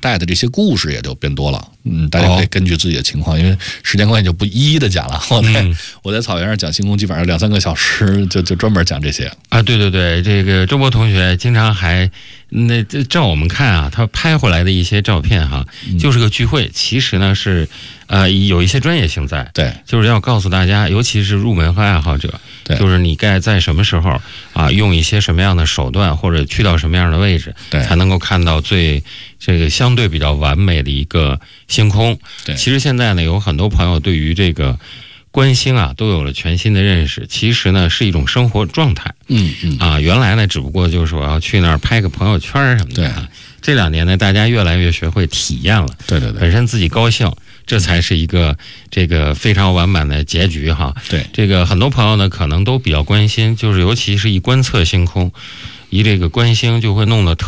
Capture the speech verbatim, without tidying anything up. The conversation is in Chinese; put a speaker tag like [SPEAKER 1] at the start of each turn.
[SPEAKER 1] 带的这些故事也就变多了。嗯，大家可以根据自己的情况，因为时间关系就不一一的讲了。我在、嗯、我在草原上讲星空，基本上两三个小时，就就专门讲这些
[SPEAKER 2] 啊。对对对，这个周博同学经常还那照我们看啊，他拍回来的一些照片哈，
[SPEAKER 1] 嗯、
[SPEAKER 2] 就是个聚会，其实呢是呃有一些专业性在，
[SPEAKER 1] 对，
[SPEAKER 2] 就是要告诉大家，尤其是入门和爱好者，
[SPEAKER 1] 对，
[SPEAKER 2] 就是你该在什么时候啊，用一些什么样的手段，或者去到什么样的位置，
[SPEAKER 1] 对，
[SPEAKER 2] 才能够看到最这个相对比较完美的一个星空。
[SPEAKER 1] 对，
[SPEAKER 2] 其实现在呢，有很多朋友对于这个观星啊，都有了全新的认识。其实呢，是一种生活状态。
[SPEAKER 1] 嗯嗯
[SPEAKER 2] 啊，原来呢，只不过就是我要去那儿拍个朋友圈什么的。对，这两年呢，大家越来越学会体验了。
[SPEAKER 1] 对对对，
[SPEAKER 2] 本身自己高兴，这才是一个这个非常完满的结局哈。
[SPEAKER 1] 对，
[SPEAKER 2] 这个很多朋友呢，可能都比较关心，就是尤其是一观测星空，一这个观星就会弄得特。